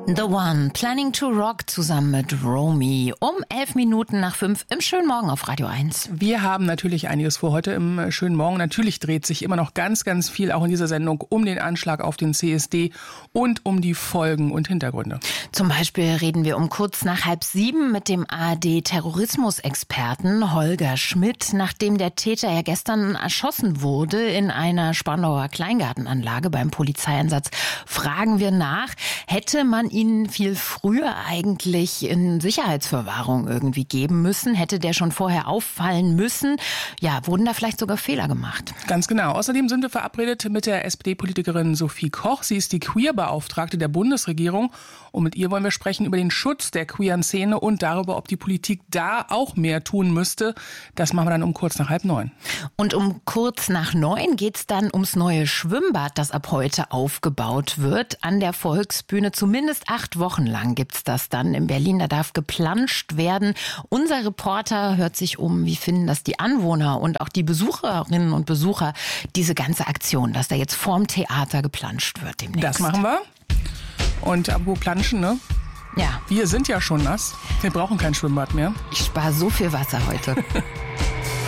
The One, Planning to Rock zusammen mit Romy. Um 5:11 im schönen Morgen auf Radio 1. Wir haben natürlich einiges vor heute im schönen Morgen. Natürlich dreht sich immer noch ganz, ganz viel auch in dieser Sendung um den Anschlag auf den CSD und um die Folgen und Hintergründe. Zum Beispiel reden wir um kurz nach 6:30 mit dem ARD-Terrorismusexperten Holger Schmidt, nachdem der Täter ja gestern erschossen wurde in einer Spandauer Kleingartenanlage beim Polizeieinsatz. Fragen wir nach, hätte man ihn viel früher eigentlich in Sicherheitsverwahrung irgendwie geben müssen? Hätte der schon vorher auffallen müssen? Ja, wurden da vielleicht sogar Fehler gemacht? Ganz genau. Außerdem sind wir verabredet mit der SPD-Politikerin Sophie Koch. Sie ist die Queer-Beauftragte der Bundesregierung. Und mit ihr wollen wir sprechen über den Schutz der queeren Szene und darüber, ob die Politik da auch mehr tun müsste. Das machen wir dann um kurz nach 8:30. Und um kurz nach 9 geht's dann ums neue Schwimmbad, das ab heute aufgebaut wird. An der Volksbühne, zumindest 8 Wochen lang gibt's das dann in Berlin. Da darf geplanscht werden. Unser Reporter hört sich um, wie finden das die Anwohner und auch die Besucherinnen und Besucher, diese ganze Aktion, dass da jetzt vorm Theater geplanscht wird demnächst. Das machen wir. Und apropos Planschen, ne? Ja. Wir sind ja schon nass. Wir brauchen kein Schwimmbad mehr. Ich spare so viel Wasser heute.